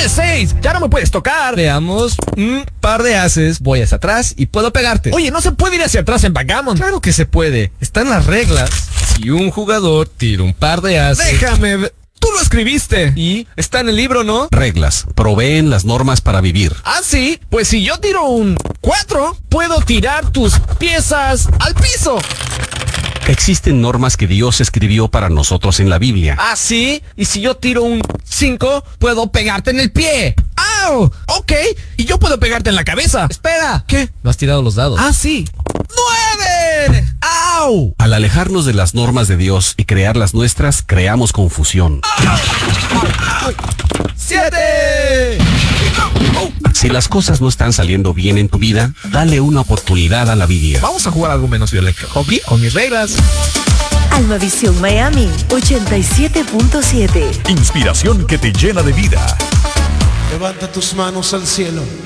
Tienes 6. Ya no me puedes tocar. Veamos. Par de ases. Voy hacia atrás y puedo pegarte. Oye, no se puede ir hacia atrás en backgammon. Claro que se puede. Están las reglas. Si un jugador tira un par de ases. Déjame ver. Tú lo escribiste. Y está en el libro, ¿no? Reglas. Proveen las normas para vivir. Ah, sí. Pues si yo tiro un 4, puedo tirar tus piezas al piso. Existen normas que Dios escribió para nosotros en la Biblia. Ah, sí. Y si yo tiro un 5, puedo pegarte en el pie. ¡Au! Ok. Y yo puedo pegarte en la cabeza. Espera. ¿Qué? No has tirado los dados. Ah, sí. 9. ¡Au! Al alejarnos de las normas de Dios y crear las nuestras, creamos confusión. 7. Si las cosas no están saliendo bien en tu vida, dale una oportunidad a la vida. Vamos a jugar algo menos violento. Hockey con mis reglas. Almavisión Miami 87.7. Inspiración que te llena de vida. Levanta tus manos al cielo.